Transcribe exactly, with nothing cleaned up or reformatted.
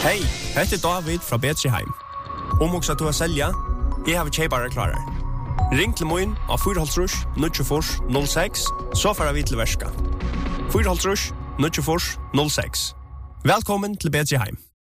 Hej, heter David fra Betriheim. Om också att du har sälja, jag har köpare klarar. Ring till mig av fyra rush noll två noll sex så får vi till värska. fyra rush noll två noll sex. Välkommen till Betriheim.